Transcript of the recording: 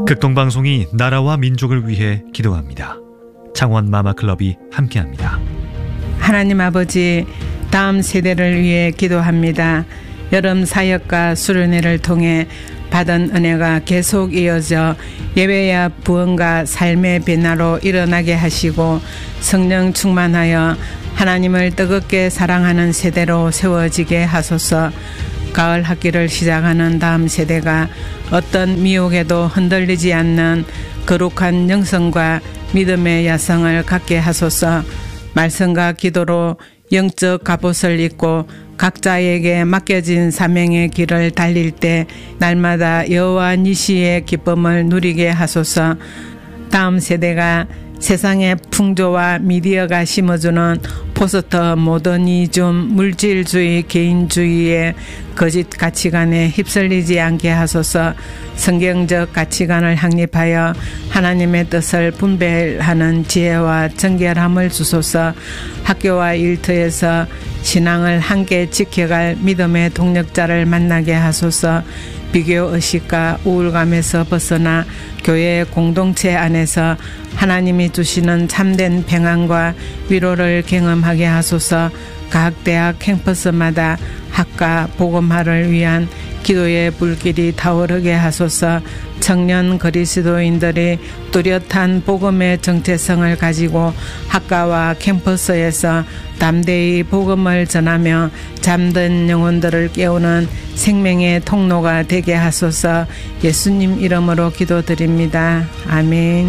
극동방송이 나라와 민족을 위해 기도합니다. 창원 마마클럽이 함께합니다. 하나님 아버지, 다음 세대를 위해 기도합니다. 여름 사역과 수련회를 통해 받은 은혜가 계속 이어져 예배와 부흥과 삶의 변화로 일어나게 하시고 성령 충만하여 하나님을 뜨겁게 사랑하는 세대로 세워지게 하소서. 가을 학기를 시작하는 다음 세대가 어떤 미혹에도 흔들리지 않는 거룩한 영성과 믿음의 야성을 갖게 하소서. 말씀과 기도로 영적 갑옷을 입고 각자에게 맡겨진 사명의 길을 달릴 때 날마다 여호와 니시의 기쁨을 누리게 하소서. 다음 세대가 세상의 풍조와 미디어가 심어주는 포스터 모더니즘, 물질주의, 개인주의의 거짓 가치관에 휩쓸리지 않게 하소서. 성경적 가치관을 확립하여 하나님의 뜻을 분별하는 지혜와 정결함을 주소서. 학교와 일터에서 신앙을 함께 지켜갈 믿음의 동력자를 만나게 하소서. 비교의식과 우울감에서 벗어나 교회 공동체 안에서 하나님이 주시는 참된 평안과 위로를 경험하게 하소서. 각 대학 캠퍼스마다 학과 복음화를 위한 기도의 불길이 타오르게 하소서. 청년 그리스도인들이 뚜렷한 복음의 정체성을 가지고 학과와 캠퍼스에서 담대히 복음을 전하며 잠든 영혼들을 깨우는 생명의 통로가 되게 하소서. 예수님 이름으로 기도드립니다. 아멘.